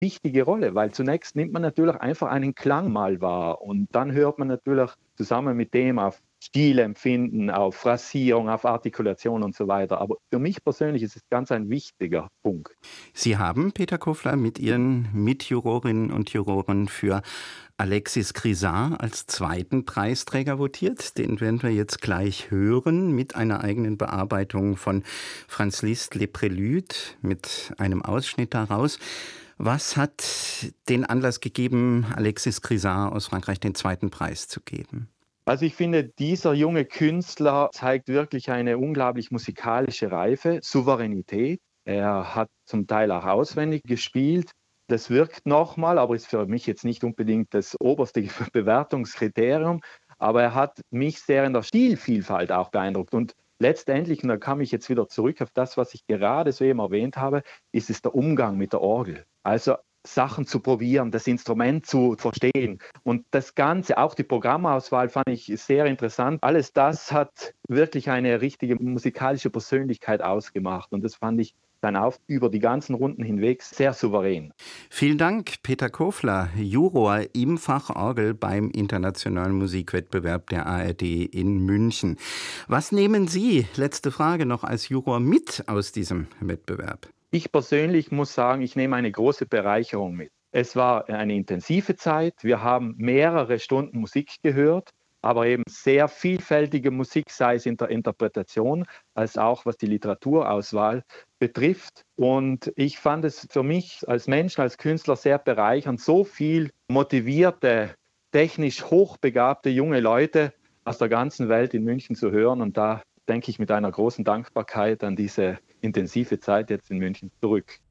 wichtige Rolle, weil zunächst nimmt man natürlich einfach einen Klang mal wahr und dann hört man natürlich zusammen mit dem auf Stilempfinden, auf Phrasierung, auf Artikulation und so weiter. Aber für mich persönlich ist es ganz ein wichtiger Punkt. Sie haben, Peter Kofler, mit Ihren Mitjurorinnen und Juroren für Alexis Grisar als zweiten Preisträger votiert. Den werden wir jetzt gleich hören mit einer eigenen Bearbeitung von Franz Liszt Les Préludes mit einem Ausschnitt daraus. Was hat den Anlass gegeben, Alexis Grisar aus Frankreich den zweiten Preis zu geben? Also ich finde, dieser junge Künstler zeigt wirklich eine unglaublich musikalische Reife, Souveränität. Er hat zum Teil auch auswendig gespielt. Das wirkt nochmal, aber ist für mich jetzt nicht unbedingt das oberste Bewertungskriterium. Aber er hat mich sehr in der Stilvielfalt auch beeindruckt. Und letztendlich, und da komme ich jetzt wieder zurück auf das, was ich gerade so eben erwähnt habe, ist es der Umgang mit der Orgel. Also Sachen zu probieren, das Instrument zu verstehen. Und das Ganze, auch die Programmauswahl fand ich sehr interessant. Alles das hat wirklich eine richtige musikalische Persönlichkeit ausgemacht. Und das fand ich dann auch über die ganzen Runden hinweg sehr souverän. Vielen Dank, Peter Kofler, Juror im Fach Orgel beim Internationalen Musikwettbewerb der ARD in München. Was nehmen Sie, letzte Frage noch, als Juror mit aus diesem Wettbewerb? Ich persönlich muss sagen, ich nehme eine große Bereicherung mit. Es war eine intensive Zeit. Wir haben mehrere Stunden Musik gehört, aber eben sehr vielfältige Musik, sei es in der Interpretation, als auch was die Literaturauswahl betrifft. Und ich fand es für mich als Mensch, als Künstler sehr bereichernd, so viel motivierte, technisch hochbegabte junge Leute aus der ganzen Welt in München zu hören. Und da denke ich mit einer großen Dankbarkeit an diese intensive Zeit jetzt in München zurück.